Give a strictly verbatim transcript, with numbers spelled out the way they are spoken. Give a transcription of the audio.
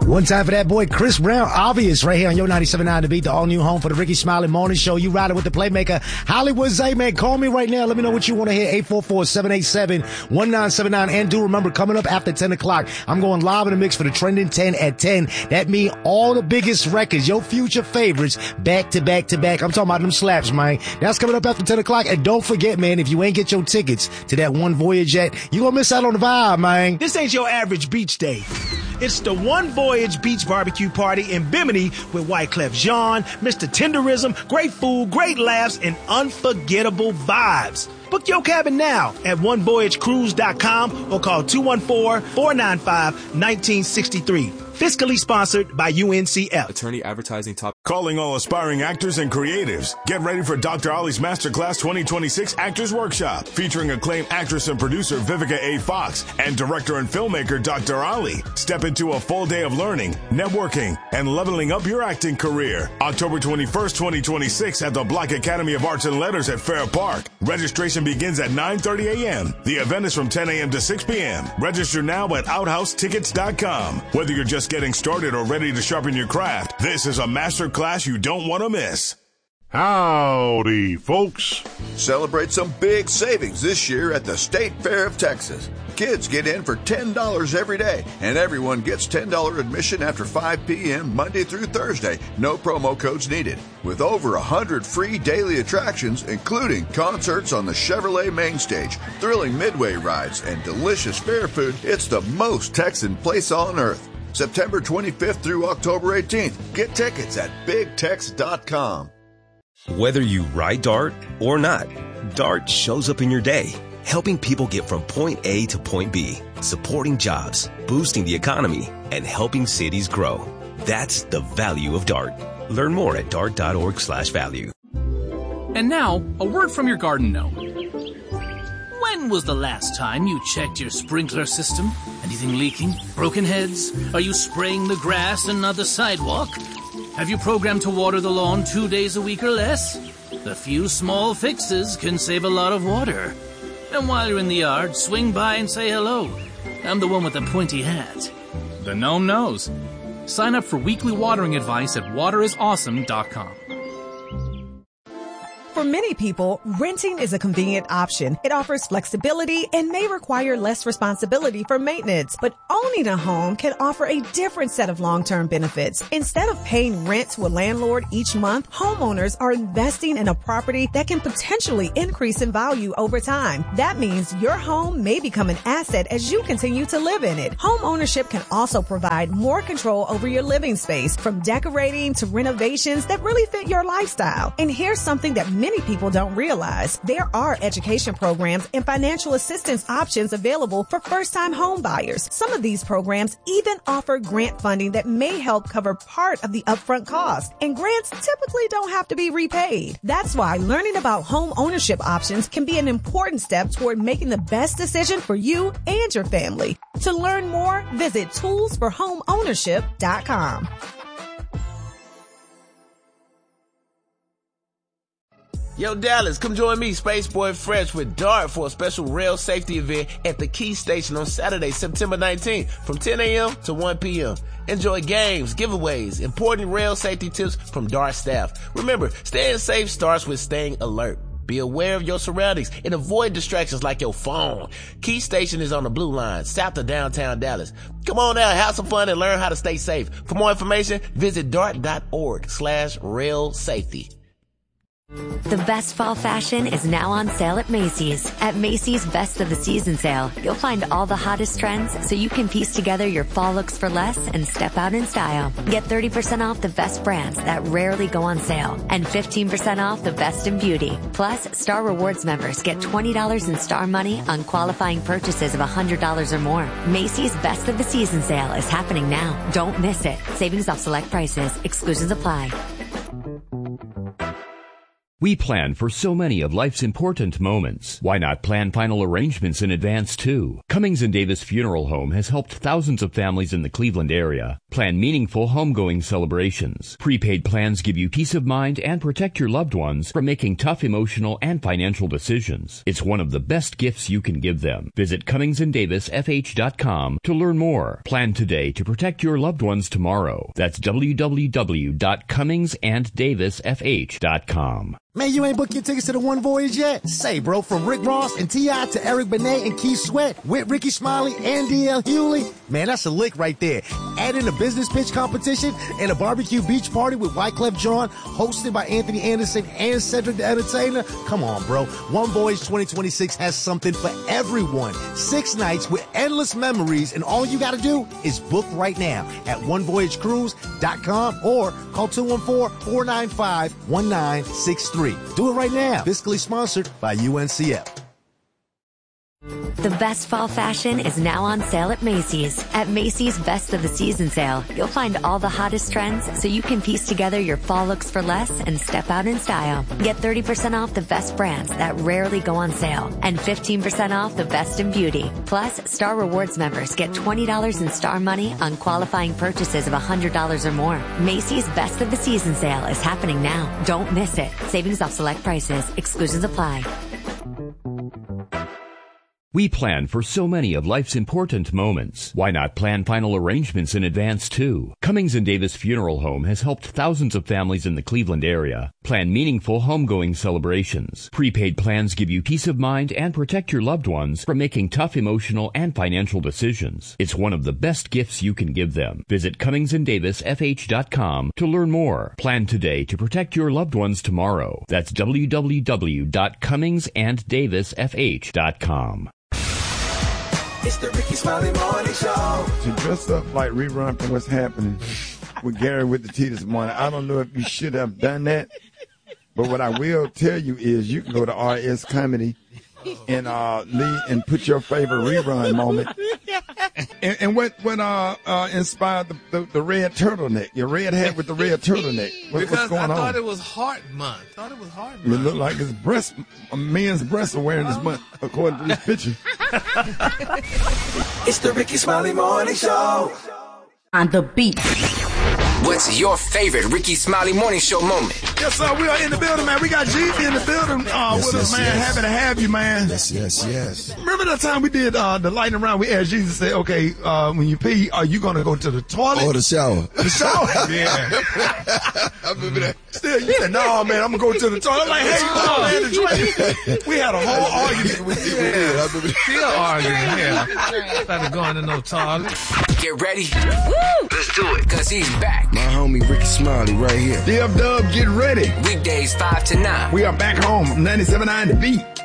One time for that boy Chris Brown, Obvious, right here on Yo ninety-seven point nine to beat, the all-new home for the Ricky Smiley Morning Show. You riding with the playmaker, Hollywood Zay, man. Call me right now. Let me know what you want to hear. eight four four, seven eight seven, one nine seven nine. And do remember, coming up after ten o'clock, I'm going live in the mix for the Trending ten at ten. That means all the biggest records, your future favorites, back to back to back. I'm talking about them slaps, man. That's coming up after ten o'clock. And don't forget, man, if you ain't get your tickets to that One Voyage yet, you gonna miss out on the vibe, man. This ain't your average beach day. It's the One Voyage Beach Barbecue Party in Bimini with Wyclef Jean, Mister Tenderism, great food, great laughs, and unforgettable vibes. Book your cabin now at one voyage cruise dot com or call two one four, four nine five, one nine six three. Fiscally sponsored by U N C F. Attorney advertising top. Calling all aspiring actors and creatives. Get ready for Doctor Ollie's Masterclass twenty twenty-six Actors Workshop, featuring acclaimed actress and producer Vivica A. Fox and director and filmmaker Doctor Ollie. Step into a full day of learning, networking, and leveling up your acting career. October twenty-first, twenty twenty-six at the Black Academy of Arts and Letters at Fair Park. Registration begins at nine thirty a.m. The event is from ten a.m. to six p.m. Register now at outhouse tickets dot com. Whether you're just getting started or ready to sharpen your craft, this is a master class you don't want to miss. Howdy, folks. Celebrate some big savings this year at the State Fair of Texas. Kids get in for ten dollars every day, and everyone gets ten dollars admission after five p.m. Monday through Thursday. No promo codes needed. With over one hundred free daily attractions, including concerts on the Chevrolet main stage, thrilling midway rides, and delicious fair food, it's the most Texan place on earth. September twenty-fifth through October eighteenth. Get tickets at big tex dot com. Whether you ride Dart or not, Dart shows up in your day, helping people get from point A to point B, supporting jobs, boosting the economy, and helping cities grow. That's the value of Dart. Learn more at dart dot org slash value. And now, a word from your garden gnome. When was the last time you checked your sprinkler system? Anything leaking? Broken heads? Are you spraying the grass and not the sidewalk? Have you programmed to water the lawn two days a week or less? A few small fixes can save a lot of water. And while you're in the yard, swing by and say hello. I'm the one with the pointy hat. The gnome knows. Sign up for weekly watering advice at water is awesome dot com. For many people, renting is a convenient option. It offers flexibility and may require less responsibility for maintenance. But owning a home can offer a different set of long-term benefits. Instead of paying rent to a landlord each month, homeowners are investing in a property that can potentially increase in value over time. That means your home may become an asset as you continue to live in it. Home ownership can also provide more control over your living space, from decorating to renovations that really fit your lifestyle. And here's something that many people don't realize. There are education programs and financial assistance options available for first-time home buyers. Some of these programs even offer grant funding that may help cover part of the upfront cost. And grants typically don't have to be repaid. That's why learning about home ownership options can be an important step toward making the best decision for you and your family. To learn more, visit tools for home ownership dot com. Yo, Dallas, come join me, Spaceboy Fresh, with Dart for a special rail safety event at the Key Station on Saturday, September nineteenth from ten a.m. to one p.m. Enjoy games, giveaways, important rail safety tips from Dart staff. Remember, staying safe starts with staying alert. Be aware of your surroundings and avoid distractions like your phone. Key Station is on the Blue Line, south of downtown Dallas. Come on out, have some fun, and learn how to stay safe. For more information, visit dart dot org slash rail safety. The best fall fashion is now on sale at Macy's. At Macy's Best of the Season sale, you'll find all the hottest trends so you can piece together your fall looks for less and step out in style. Get thirty percent off the best brands that rarely go on sale and fifteen percent off the best in beauty. Plus, Star Rewards members get twenty dollars in Star Money on qualifying purchases of one hundred dollars or more. Macy's Best of the Season sale is happening now. Don't miss it. Savings off select prices. Exclusions apply. We plan for so many of life's important moments. Why not plan final arrangements in advance, too? Cummings and Davis Funeral Home has helped thousands of families in the Cleveland area plan meaningful homegoing celebrations. Prepaid plans give you peace of mind and protect your loved ones from making tough emotional and financial decisions. It's one of the best gifts you can give them. Visit Cummings and Davis F H dot com to learn more. Plan today to protect your loved ones tomorrow. That's w w w dot cummings and davis f h dot com. Man, you ain't booked your tickets to the One Voyage yet? Say, bro, from Rick Ross and T I to Eric Benet and Keith Sweat with Ricky Smiley and D L Hewley. Man, that's a lick right there. Add in a business pitch competition and a barbecue beach party with Wyclef Jean, hosted by Anthony Anderson and Cedric the Entertainer. Come on, bro. One Voyage twenty twenty-six has something for everyone. Six nights with endless memories, and all you got to do is book right now at one voyage cruise dot com or call two one four, four nine five, one nine six three. Do it right now. Fiscally sponsored by U N C F. The best fall fashion is now on sale at Macy's. At Macy's Best of the Season sale, you'll find all the hottest trends so you can piece together your fall looks for less and step out in style. Get thirty percent off the best brands that rarely go on sale and fifteen percent off the best in beauty. Plus, Star Rewards members get twenty dollars in Star Money on qualifying purchases of one hundred dollars or more. Macy's Best of the Season sale is happening now. Don't miss it. Savings off select prices. Exclusions apply. We plan for so many of life's important moments. Why not plan final arrangements in advance, too? Cummings and Davis Funeral Home has helped thousands of families in the Cleveland area plan meaningful homegoing celebrations. Prepaid plans give you peace of mind and protect your loved ones from making tough emotional and financial decisions. It's one of the best gifts you can give them. Visit Cummings and Davis F H dot com to learn more. Plan today to protect your loved ones tomorrow. That's w w w dot cummings and davis f h dot com. It's the Ricky Smiley Morning Show. To dress up like rerun from what's happening with Gary with the Tea this morning, I don't know if you should have done that, but what I will tell you is you can go to R S Comedy and uh, lead and put your favorite rerun moment. And, and what what uh, uh, inspired the, the, the red turtleneck? Your red hat with the red turtleneck. What, because what's going I on? thought it was Heart Month. I thought it was Heart It Month. looked like his breast, men's breasts are wearing this month, according to this picture. It's the Ricky Smiley Morning Show. On the beat. What's your favorite Ricky Smiley Morning Show moment? Yes, sir. We are in the building, man. We got G B in the building uh, yes, with yes, us, man. yes. Happy to have you, man. Yes, yes, yes. Remember that time we did uh, the lightning round? We asked Jesus, say, okay, uh, when you pee, are you going to go to the toilet? Oh, the shower. The shower? Yeah. I remember that. Still, you said, no, man, I'm going to go to the toilet. I'm like, hey, you know, man, the drink. We had a whole argument with you. Yeah, I remember that. Still arguing, yeah. Started going to no toilet. Get ready. Woo! Let's do it, cause he's back. My homie Ricky Smiley right here. D F Dub, get ready. Weekdays five to nine. We are back home. ninety-seven point nine The Beat.